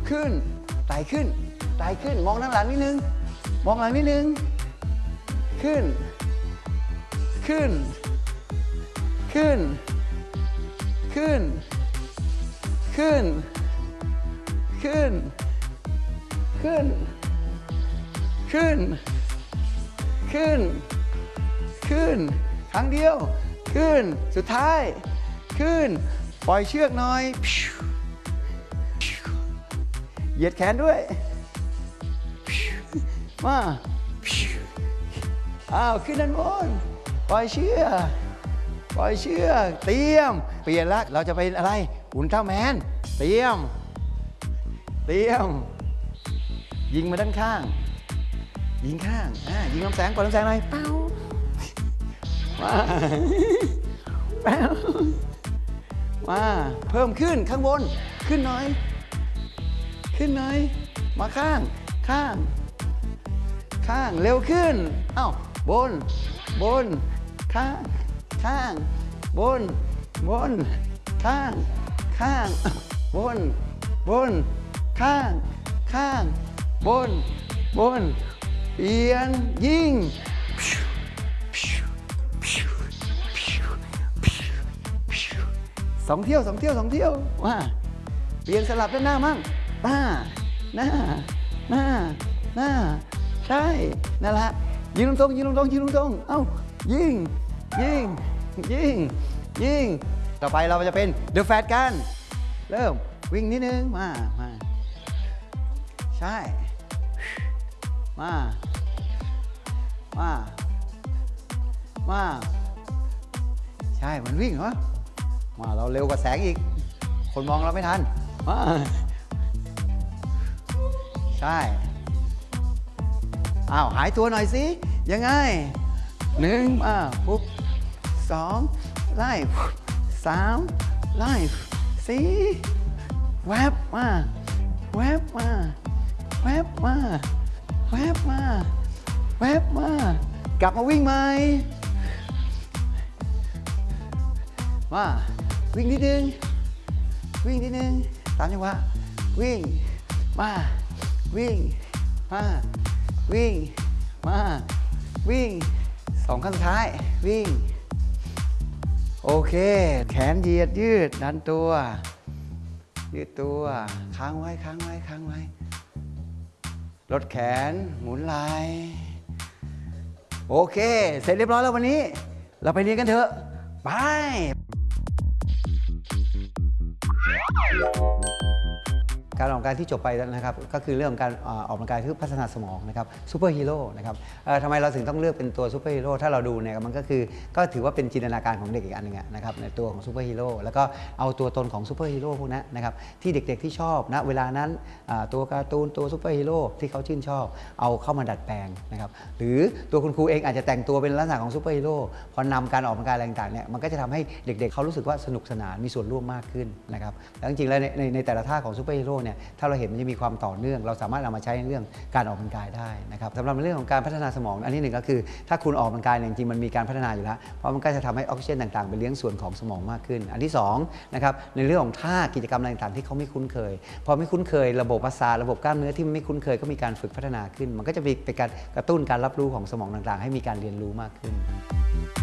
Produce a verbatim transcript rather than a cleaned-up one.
ขึ้นไต่ขึ้นไต่ขึ้นมองด้านหลังนิดนึงมองหลังนิดนึงขึ้นขึ้นขึ้นขึ้นขึ้นขึ้นขึ้นขึ้นขึ้นขึ้นครั้งเดียวขึ้นสุดท้ายขึ้นปล่อยเชือกหน่อยเหยียดแขนด้วยมาอ้าวขึ้นด้านบนปล่อยเชือกปล่อยเชือกเตรียมเปลี่ยนละเราจะไปอะไรอุลตร้าแมนเตรียมเตรียมยิงมาด้านข้างยิงข้างอ่ายิงลำแสงปล่อยลำแสงหน่อยเป้ามาเป้ามาเพิ่มขึ้นข้างบนขึ้นหน่อยขึ้นหน่อยมาข้างข้างข้างเร็วขึ้นเอ้าบนบนข้างข้างบนบนข้างข้างบนบนข้างข้างบนบนเปลี่ยนยิงสองเที่ยวสองเที่ยวสองเที่ยวว่าเปลี่ยนสลับด้านหน้ามั่งหน้าหน้าหน้าหน้าใช่นั่นแหละยิงตรงยิงตรงยิงตรงเอ้ายิงยิงยิงยิงต่อไปเราจะเป็นเดอะแฟตกันเริ่มวิ่งนิดนึงมามาใช่มามามาใช่มันวิ่งเหรอมาเราเร็วกว่าแสงอีกคนมองเราไม่ทันมาใช่อ้าวหายตัวหน่อยสิยังไงหนึ่งมาปุ๊บสองไล่สามไล่สี่แวบมาแวบมาแวบมาแวบมาแวบมากลับมาวิ่งใหม่มาวิ่งนิดนึงวิ่งนิดนึงตามจังหวะวิ่งมาวิ่งมาวิ่งมาวิ่งสองขั้นสุดท้ายวิ่งโอเคแขนเหยียดยืดดันตัวยืดตัวค้างไว้ค้างไว้ค้างไว้ลดแขนหมุนไหล่โอเคเสร็จเรียบร้อยแล้ววันนี้เราไปเรียนกันเถอะไปการออกกำลังกายที่จบไปแล้วนะครับก็คือเรื่องการออกกำลังกายเพื่อพัฒนาสมองนะครับซูเปอร์ฮีโร่นะครับทำไมเราถึงต้องเลือกเป็นตัวซูเปอร์ฮีโร่ถ้าเราดูเนี่ยมันก็คือก็ถือว่าเป็นจินตนาการของเด็กอีกอันหนึ่งนะครับในตัวของซูเปอร์ฮีโร่แล้วก็เอาตัวตนของซูเปอร์ฮีโร่พวกนั้นนะครับที่เด็กๆที่ชอบณเวลานั้นตัวการ์ตูนตัวซูเปอร์ฮีโร่ที่เขาชื่นชอบเอาเข้ามาดัดแปลงนะครับหรือตัวคุณครูเองอาจจะแต่งตัวเป็นลักษณะของซูเปอร์ฮีโร่พอนำการออกกำลังกายอะไรต่างๆเนี่ยมันก็จะทำให้เด็กๆเขารู้สึกว่าสนุกสนานมีส่วนร่วมมากขึ้นนะครับแล้วจริงๆแล้วในในแต่ละท่าของซูเปอร์ฮีโร่เนี่ยถ้าเราเห็นมันจะมีความต่อเนื่องเราสามารถเอามาใช้ในเรื่องการออกกำลังกายได้นะครับสำหรับในเรื่องของการพัฒนาสมองอันที่หนึ่งก็คือถ้าคุณออกกำลังกายจริงๆมันมีการพัฒนาอยู่แล้วเพราะมันก็จะทำให้ออกซิเจนต่างๆไปเลี้ยงส่วนของสมองมากขึ้นอันที่สองนะครับในเรื่องของท่ากิจกรรมอะไรต่างๆที่เขาไม่คุ้นเคยพอไม่คุ้นเคยระบบประสาทระบบกล้ามเนื้อที่ไม่คุ้นเคยก็มีการฝึกพัฒนาขึ้นมันก็จะเป็นการกระตุ้นการรับรู้ของสมองต่างๆให้มีการเรียนรู้มากขึ้น